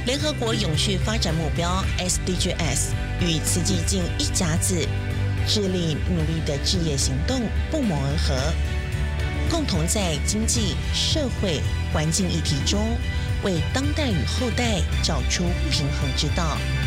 联合国永续发展目标 SDGs 与慈济近一甲子致力努力的志业行动不谋而合，共同在经济、社会、环境议题中，为当代与后代找出平衡之道。